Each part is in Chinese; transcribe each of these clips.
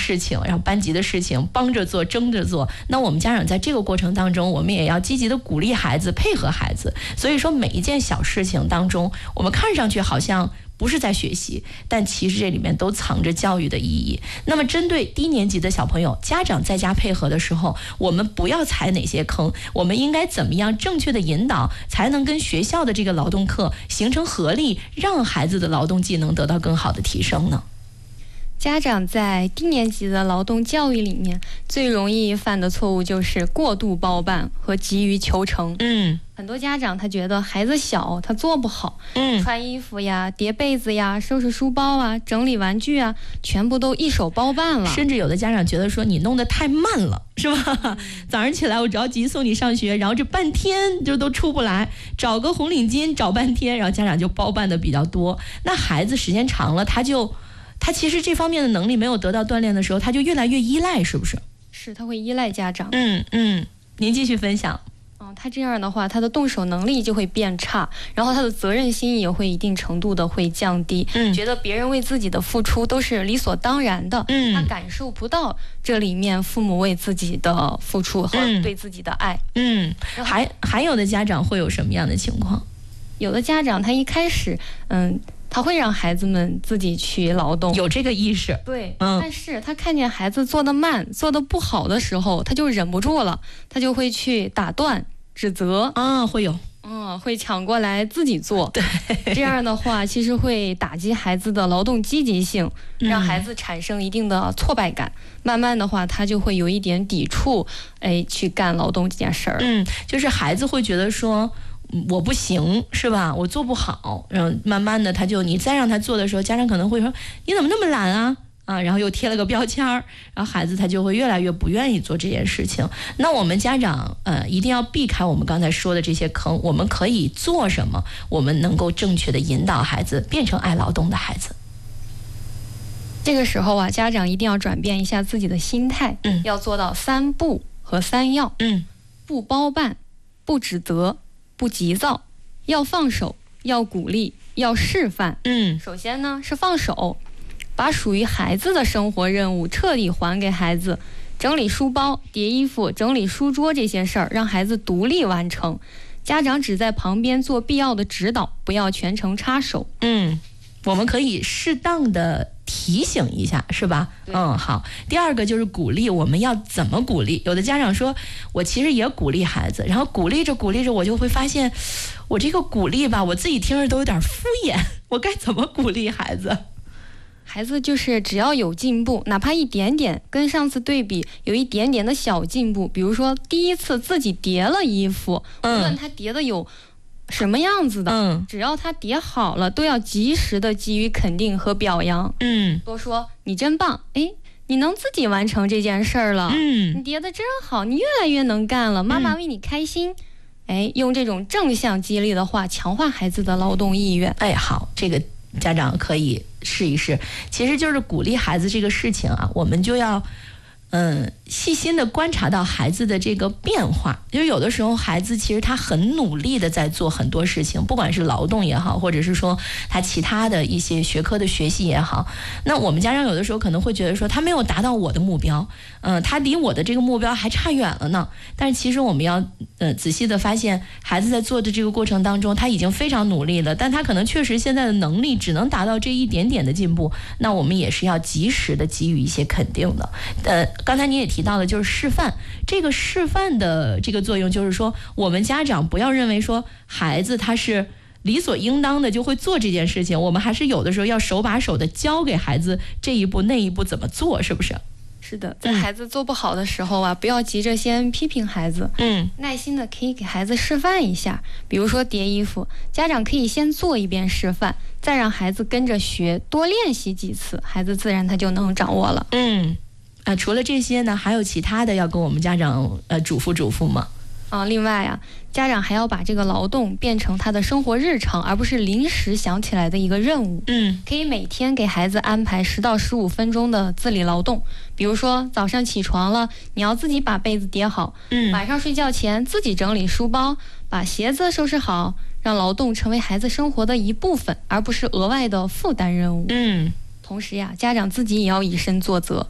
事情，然后班级的事情帮着做争着做，那我们家长在这个过程当中，我们也要积极的鼓励孩子，配合孩子。所以说每一件小事情当中，我们看上去好像不是在学习，但其实这里面都藏着教育的意义。那么针对低年级的小朋友，家长在家配合的时候，我们不要踩哪些坑，我们应该怎么样正确的引导，才能跟学校的这个劳动课形成合力，让孩子的劳动技能得到更好的提升呢？ 家长在低年级的劳动教育里面，最容易犯的错误就是过度包办和急于求成。很多家长他觉得孩子小，他做不好，穿衣服呀、叠被子呀、收拾书包啊、整理玩具啊，全部都一手包办了。 甚至有的家长觉得说你弄得太慢了，是吧？早上起来我着急送你上学，然后这半天就都出不来，找个红领巾找半天，然后家长就包办的比较多。那孩子时间长了，他其实这方面的能力没有得到锻炼的时候，他就越来越依赖，是不是？ 是，他会依赖家长。 您继续分享。 他这样的话，他的动手能力就会变差，然后他的责任心也会一定程度的会降低，觉得别人为自己的付出都是理所当然的，他感受不到这里面父母为自己的付出和对自己的爱。 还有的家长会有什么样的情况？ 有的家长他一开始他会让孩子们自己去劳动， 有这个意识。 对，但是他看见孩子做得慢、做得不好的时候，他就忍不住了，他就会去打断、指责会有， 会抢过来自己做。 对， 这样的话其实会打击孩子的劳动积极性，让孩子产生一定的挫败感。慢慢的话，他就会有一点抵触，去干劳动这件事儿。 就是孩子会觉得说，我不行，是吧？我做不好，然后慢慢的你再让他做的时候，家长可能会说你怎么那么懒啊？然后又贴了个标签儿，然后孩子他就会越来越不愿意做这件事情。那我们家长一定要避开我们刚才说的这些坑。我们可以做什么？我们能够正确的引导孩子变成爱劳动的孩子。 这个时候啊，家长一定要转变一下自己的心态，要做到3不和3要。不包办，不指责，不急躁，要放手，要鼓励，要示范。首先呢是放手，把属于孩子的生活任务彻底还给孩子，整理书包、叠衣服、整理书桌这些事儿，让孩子独立完成。家长只在旁边做必要的指导，不要全程插手。我们可以适当的提醒一下，是吧？好。第二个就是鼓励，我们要怎么鼓励？有的家长说，我其实也鼓励孩子，然后鼓励着，我就会发现，我这个鼓励吧，我自己听着都有点敷衍，我该怎么鼓励孩子？ 孩子就是只要有进步，哪怕一点点，跟上次对比有一点点的小进步，比如说第一次自己叠了衣服，无论他叠的有什么样子的，只要他叠好了，都要及时的给予肯定和表扬。多说你真棒，你能自己完成这件事儿了，你叠的真好，你越来越能干了，妈妈为你开心。用这种正向激励的话，强化孩子的劳动意愿。 好，这个家长可以试一试。其实就是鼓励孩子这个事情啊，我们就要细心的观察到孩子的这个变化。就是有的时候孩子其实他很努力的在做很多事情，不管是劳动也好，或者是说他其他的一些学科的学习也好，那我们家长有的时候可能会觉得说他没有达到我的目标，他离我的这个目标还差远了呢。但是其实我们要仔细的发现，孩子在做的这个过程当中，他已经非常努力了，但他可能确实现在的能力只能达到这一点点的进步，那我们也是要及时的给予一些肯定的。刚才你也提到了，就是示范。这个示范的这个作用，就是说我们家长不要认为说孩子他是理所应当的就会做这件事情，我们还是有的时候要手把手的教给孩子这一步那一步怎么做，是不是？ 是的，在孩子做不好的时候啊，不要急着先批评孩子，耐心的可以给孩子示范一下。比如说叠衣服，家长可以先做一遍示范，再让孩子跟着学，多练习几次，孩子自然他就能掌握了。 除了这些呢，还有其他的要跟我们家长嘱咐吗？ 另外啊，家长还要把这个劳动变成他的生活日常，而不是临时想起来的一个任务。可以每天给孩子安排10到15分钟的自理劳动，比如说早上起床了，你要自己把被子叠好，晚上睡觉前自己整理书包，把鞋子收拾好，让劳动成为孩子生活的一部分，而不是额外的负担任务。同时呀，家长自己也要以身作则，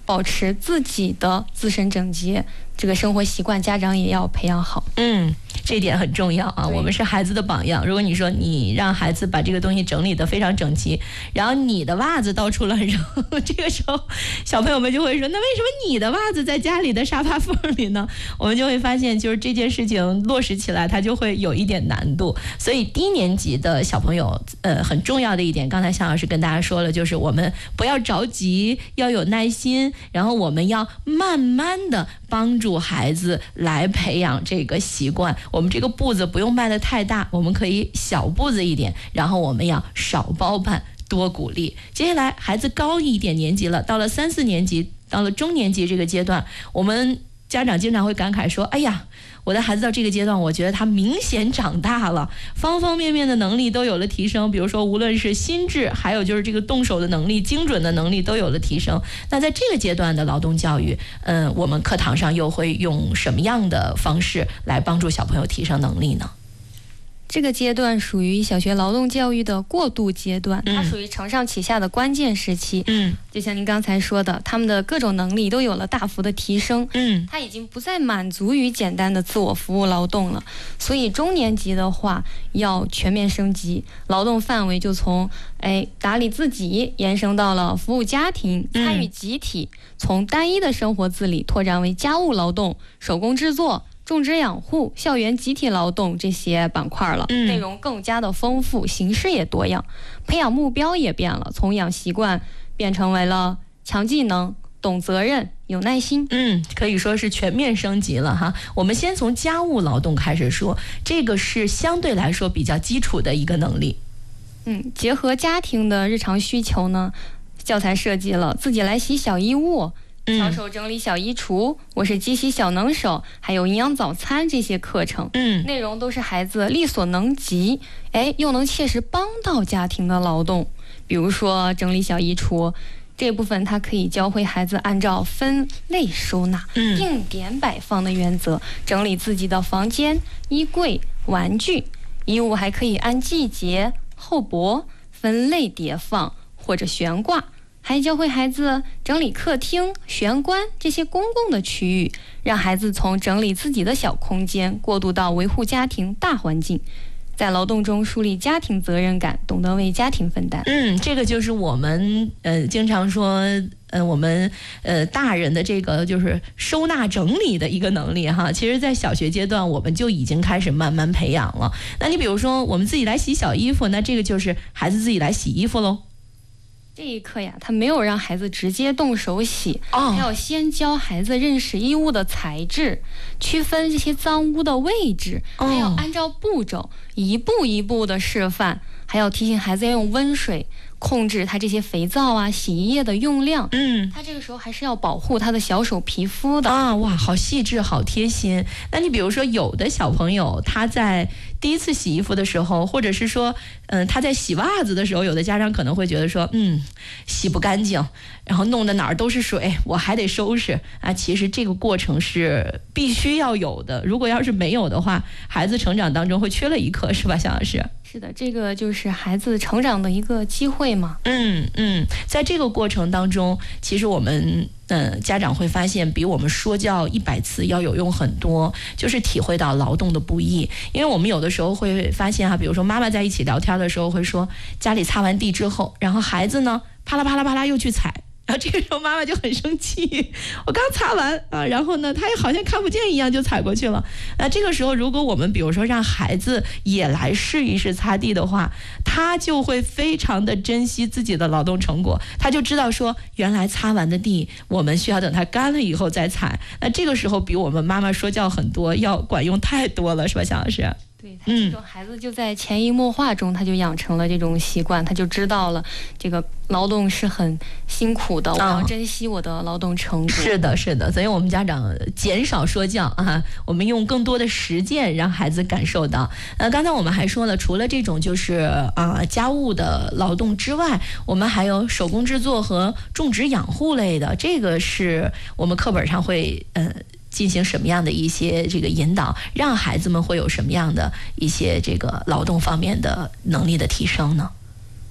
保持自己的自身整洁，这个生活习惯家长也要培养好。 这点很重要啊，我们是孩子的榜样。如果你说你让孩子把这个东西整理得非常整齐，然后你的袜子到处乱扔，这个时候小朋友们就会说，那为什么你的袜子在家里的沙发缝里呢？我们就会发现，就是这件事情落实起来它就会有一点难度。所以低年级的小朋友很重要的一点，刚才向老师跟大家说了，就是我们不要着急，要有耐心，然后我们要慢慢的帮助孩子来培养这个习惯。我们这个步子不用迈得太大，我们可以小步子一点，然后我们要少包办，多鼓励。接下来孩子高一点年级了，到了3、4年级，到了中年级这个阶段，我们家长经常会感慨说，哎呀，我的孩子到这个阶段，我觉得他明显长大了，方方面面的能力都有了提升，比如说无论是心智，还有就是这个动手的能力、精准的能力都有了提升。那在这个阶段的劳动教育，我们课堂上又会用什么样的方式来帮助小朋友提升能力呢？ 这个阶段属于小学劳动教育的过渡阶段，它属于承上启下的关键时期。就像您刚才说的，他们的各种能力都有了大幅的提升。他已经不再满足于简单的自我服务劳动了，所以中年级的话要全面升级，劳动范围就从打理自己延伸到了服务家庭、参与集体，从单一的生活自理拓展为家务劳动、手工制作、种植养护、校园集体劳动这些板块了，内容更加的丰富，形式也多样，培养目标也变了，从养习惯变成为了强技能、懂责任、有耐心。 可以说是全面升级了哈。我们先从家务劳动开始说，这个是相对来说比较基础的一个能力。 结合家庭的日常需求呢，教材设计了自己来洗小衣物、巧手整理小衣橱、我是机洗小能手，还有营养早餐这些课程，内容都是孩子力所能及，又能切实帮到家庭的劳动。比如说整理小衣橱这部分，它可以教会孩子按照分类收纳、定点摆放的原则整理自己的房间、衣柜、玩具。衣物还可以按季节、厚薄分类叠放或者悬挂，还教会孩子整理客厅、玄关这些公共的区域，让孩子从整理自己的小空间过渡到维护家庭大环境，在劳动中树立家庭责任感，懂得为家庭分担。 这个就是我们经常说我们大人的这个就是收纳整理的一个能力哈。其实在小学阶段我们就已经开始慢慢培养了。那你比如说我们自己来洗小衣服，那这个就是孩子自己来洗衣服喽。 这一课呀，他没有让孩子直接动手洗，他要先教孩子认识衣物的材质，区分这些脏污的位置，还要按照步骤一步一步的示范，还要提醒孩子要用温水控制他这些肥皂啊、洗衣液的用量。他这个时候还是要保护他的小手皮肤的哇，好细致，好贴心。那你比如说有的小朋友他在第一次洗衣服的时候，或者是说他在洗袜子的时候，有的家长可能会觉得说洗不干净，然后弄得哪儿都是水，我还得收拾啊。其实这个过程是必须要有的，如果要是没有的话，孩子成长当中会缺了一课，是吧，向老师？ 是的，这个就是孩子成长的一个机会嘛。 在这个过程当中，其实我们家长会发现比我们说教100次要有用很多，就是体会到劳动的不易。因为我们有的时候会发现比如说妈妈在一起聊天的时候会说，家里擦完地之后，然后孩子呢啪啦啪啦啪啦又去踩，然后这个时候妈妈就很生气，我刚擦完然后呢他也好像看不见一样就踩过去了。这个时候如果我们比如说让孩子也来试一试擦地的话，他就会非常的珍惜自己的劳动成果，他就知道说原来擦完的地我们需要等它干了以后再踩。那这个时候比我们妈妈说教很多要管用太多了，是吧，向老师？ 对，他这种孩子就在潜移默化中，他就养成了这种习惯，他就知道了这个劳动是很辛苦的，我要珍惜我的劳动成果。是的，是的，所以我们家长减少说教我们用更多的实践让孩子感受到。刚才我们还说了，除了这种就是家务的劳动之外，我们还有手工制作和种植养护类的，这个是我们课本上会进行什么样的一些这个引导，让孩子们会有什么样的一些这个劳动方面的能力的提升呢？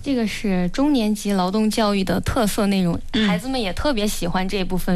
这个是中年级劳动教育的特色内容，孩子们也特别喜欢这部分。